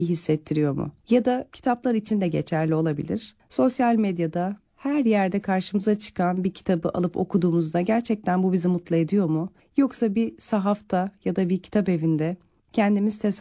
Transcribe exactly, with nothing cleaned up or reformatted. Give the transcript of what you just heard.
hissettiriyor mu? Ya da kitaplar için de geçerli olabilir. Sosyal medyada her yerde karşımıza çıkan bir kitabı alıp okuduğumuzda gerçekten bu bizi mutlu ediyor mu? Yoksa bir sahafta ya da bir kitap evinde kendimiz tesadüfen